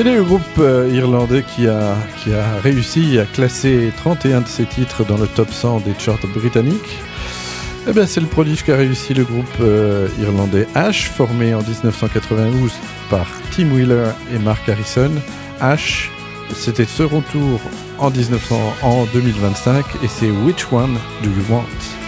Quel est le groupe irlandais qui a réussi à classer 31 de ses titres dans le top 100 des charts britanniques? Eh bien, c'est le prodige qu'a réussi le groupe irlandais Ash, formé en 1992 par Tim Wheeler et Mark Harrison. Ash, c'était second tour en 2025 et c'est Which One Do You Want?